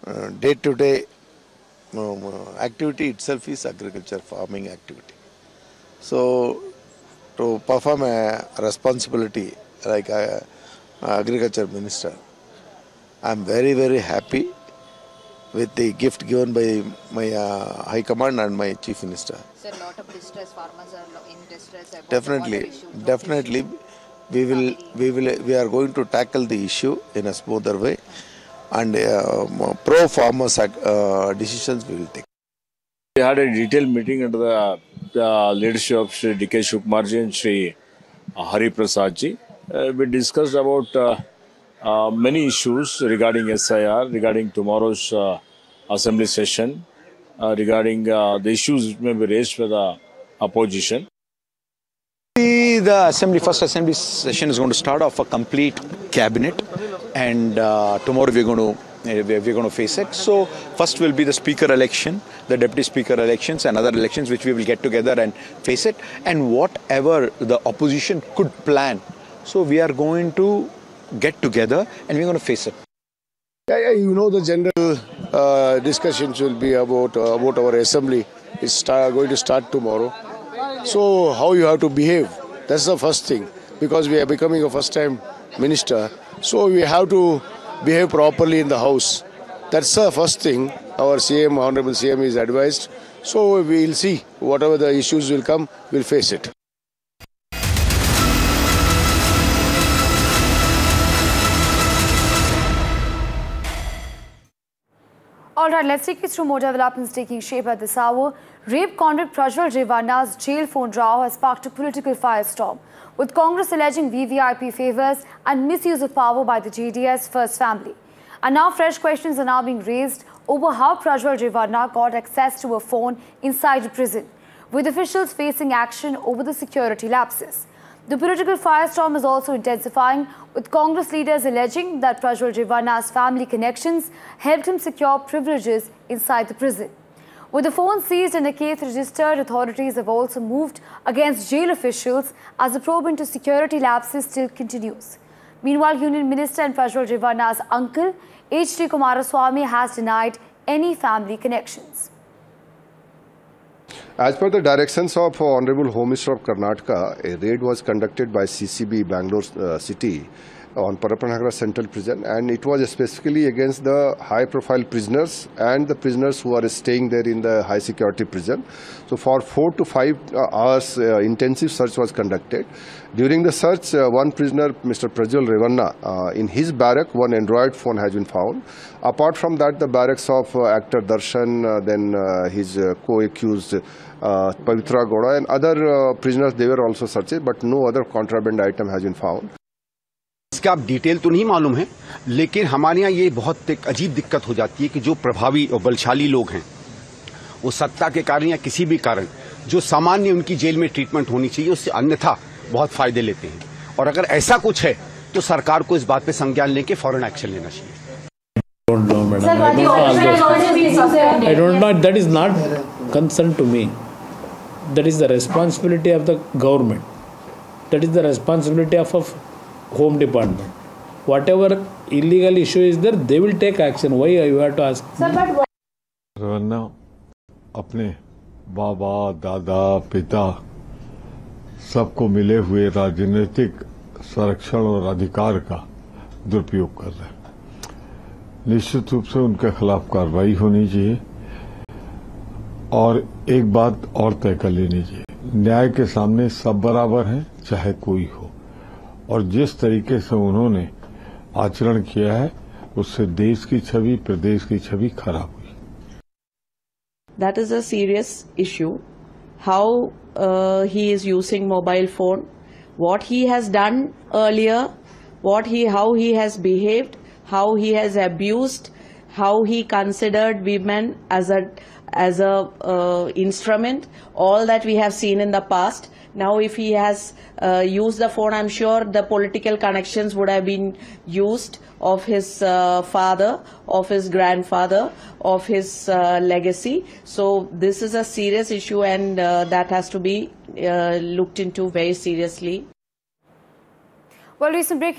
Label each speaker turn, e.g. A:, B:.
A: day-to-day activity itself is agriculture, farming activity. So, to perform a responsibility like agriculture minister, I am very, very happy with the gift given by my High Command and my Chief Minister.
B: Sir, a lot of distress, farmers are in distress about
A: Definitely, we are going to tackle the issue in a smoother way, and pro-farmers decisions we will take.
C: We had a detailed meeting under the leadership of Shri D.K. Shivkumarji and Shri Hari Prasadji. We discussed about many issues regarding SIR, regarding tomorrow's assembly session, regarding the issues which may be raised by the opposition.
D: The first assembly session is going to start off a complete cabinet, and tomorrow we're going to face it. So first will be the speaker election, the deputy speaker elections and other elections which we will get together and face it, and whatever the opposition could plan. So we are going to get together and we're going to face it.
E: You know, the general discussions will be about our assembly. It's going to start tomorrow. So how you have to behave, that's the first thing, because we are becoming a first-time minister. So we have to behave properly in the house. That's the first thing our CM, Honorable CM, is advised. So we will see whatever the issues will come, we'll face it.
F: Alright, let's take you through more developments taking shape at this hour. Rape convict Prajwal Revana's jail phone row has sparked a political firestorm, with Congress alleging VVIP favours and misuse of power by the JDS First family. And now fresh questions are now being raised over how Prajwal Revana got access to a phone inside a prison, with officials facing action over the security lapses. The political firestorm is also intensifying, with Congress leaders alleging that Prajwal Revana's family connections helped him secure privileges inside the prison. With the phone seized and a case registered, authorities have also moved against jail officials as the probe into security lapses still continues. Meanwhile, Union Minister and Prajwal Revana's uncle, H.D. Kumaraswamy, has denied any family connections.
G: As per the directions of Honorable Home Minister of Karnataka, a raid was conducted by CCB Bangalore City on Parapanagara Central Prison, and it was specifically against the high-profile prisoners and the prisoners who are staying there in the high-security prison. So for 4 to 5 hours, intensive search was conducted. During the search, one prisoner, Mr. Prajwal Revana, in his barrack, one Android phone has been found. Apart from that, the barracks of actor Darshan, then his co-accused Pavitra Gowda and other prisoners, they were also searched, but no other contraband item has been found.
H: इसका आप detail तो नहीं मालूम है, लेकिन हमारे यहाँ ये बहुत एक अजीब दिक्कत हो जाती है कि जो प्रभावी और बलशाली लोग हैं, वो सत्ता के कारण या किसी भी कारण जो सामान्य उनकी जेल में ट्रीटमेंट होनी चाहिए उससे अन्यथा बहुत फायदे लेते हैं, और अगर ऐसा कुछ है तो सरकार को इस बात पे संज्ञान लेके फौरन एक्शन लेना चाहिए.
I: I don't know. That is not concern to me. That is the responsibility of the government. That is the responsibility of Home Department. Whatever illegal issue is there, they will take action. Why you have to ask?
J: Revanna अपने बाबा, दादा, पिता सबको मिले हुए राजनीतिक संरक्षण और अधिकार का दुरुपयोग कर रहे हैं. निश्चित रूप से उनके खिलाफ कार्रवाई होनी चाहिए, और एक बात और तय कर लेनी चाहिए, न्याय के सामने सब बराबर हैं, चाहे कोई हो, और जिस तरीके से उन्होंने आचरण किया है उससे देश की छवि, प्रदेश की छवि खराब हुई.
K: That is a serious issue. How he is using mobile phone, what he has done earlier, how he has behaved, how he has abused, how he considered women as a instrument, all that we have seen in the past. Now if he has used the phone, I'm sure the political connections would have been used of his father, of his grandfather, of his legacy. So this is a serious issue, and that has to be looked into very seriously.
F: Well, recent breaking